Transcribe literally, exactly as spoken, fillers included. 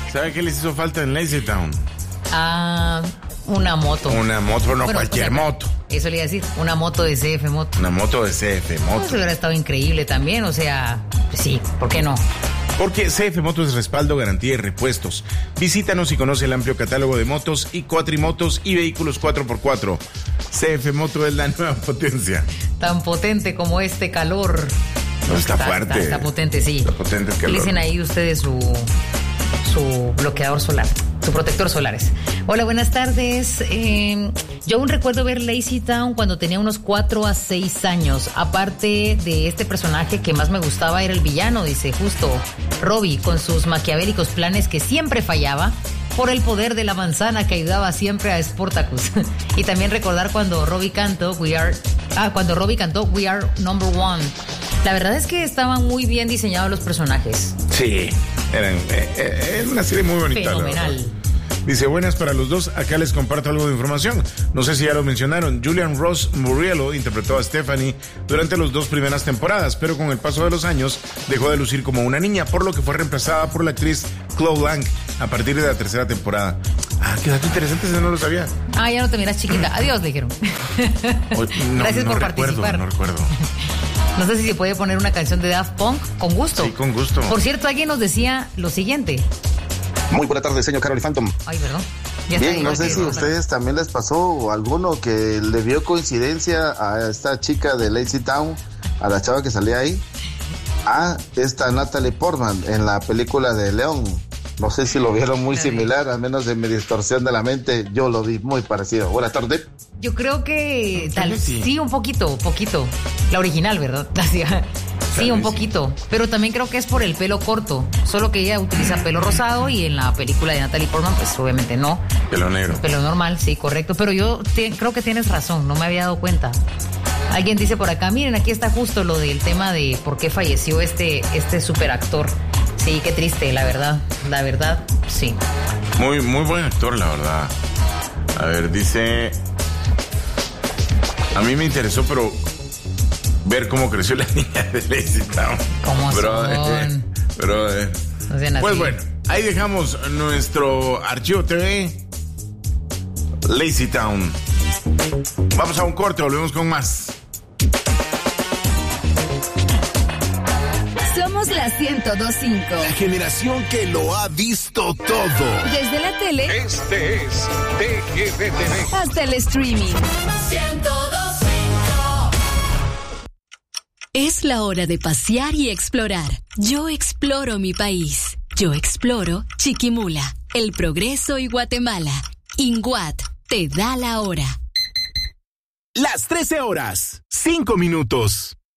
¿Sabe qué les hizo falta en Lazy Town? Ah, una moto. Una moto, no bueno, cualquier o sea, moto. Eso le iba a decir, una moto de C F Moto. Una moto de C F Moto. Eso hubiera estado increíble también, o sea, sí, ¿por qué no? Porque C F Moto es respaldo, garantía y repuestos. Visítanos y conoce el amplio catálogo de motos y cuatrimotos y vehículos cuatro por cuatro. C F Moto es la nueva potencia. Tan potente como este calor. No, está, está fuerte. Está, está potente, sí. Está potente el calor. Utilicen ahí ustedes su, su bloqueador solar, su protector solares. Hola, buenas tardes. Eh, yo aún recuerdo ver Lazy Town cuando tenía unos cuatro a seis años. Aparte de este personaje que más me gustaba era el villano, dice justo Robbie, con sus maquiavélicos planes que siempre fallaba por el poder de la manzana que ayudaba siempre a Sportacus. Y también recordar cuando Robbie cantó We Are, ah, cuando Robbie cantó We Are Number One. La verdad es que estaban muy bien diseñados los personajes. Sí, eran, eh, era una serie muy bonita. Fenomenal. Dice, buenas para los dos, acá les comparto algo de información. No sé si ya lo mencionaron, Julian Ross Murielo interpretó a Stephanie durante las dos primeras temporadas, pero con el paso de los años dejó de lucir como una niña, por lo que fue reemplazada por la actriz Chloe Lang a partir de la tercera temporada. Ah, qué dato interesante, ese no lo sabía. Ah, ya no te miras chiquita. Adiós, le dijeron. Hoy, no, Gracias no por recuerdo, participar. No recuerdo. No sé si se puede poner una canción de Daft Punk. Con gusto. Sí, con gusto. Por cierto, alguien nos decía lo siguiente. Muy buena tarde, señor Carol y Phantom. Ay, perdón. Ya Bien, está, no sé si a ustedes también les pasó alguno que le vio coincidencia a esta chica de Lazy Town, a la chava que salía ahí, a esta Natalie Portman en la película de León. No sé si lo vieron muy similar, al menos en mi distorsión de la mente, yo lo vi muy parecido. Buenas tardes. Yo creo que tal, tal sí. sí, un poquito, poquito. La original, ¿verdad? Sí, un poquito. Pero también creo que es por el pelo corto. Solo que ella utiliza pelo rosado y en la película de Natalie Portman, pues obviamente no. Pelo negro. Pelo normal, sí, correcto. Pero yo te, creo que tienes razón, no me había dado cuenta. Alguien dice por acá, miren, aquí está justo lo del tema de por qué falleció este, este superactor. Sí, qué triste, la verdad. La verdad, sí. Muy, muy buen actor, la verdad. A ver, dice... A mí me interesó, pero... ver cómo creció la niña de Lazy Town. ¿Cómo pero, son? Eh, pero, eh, no sean así. Pues bueno, ahí dejamos nuestro archivo T V Lazy Town. Vamos a un corte, volvemos con más. Somos la ciento dos punto cinco. La generación que lo ha visto todo. Desde la tele. Este es T G V T V. Hasta el streaming. ciento dos punto cinco. Es la hora de pasear y explorar. Yo exploro mi país. Yo exploro Chiquimula, El Progreso y Guatemala. INGUAT te da la hora. Las trece horas, cinco minutos.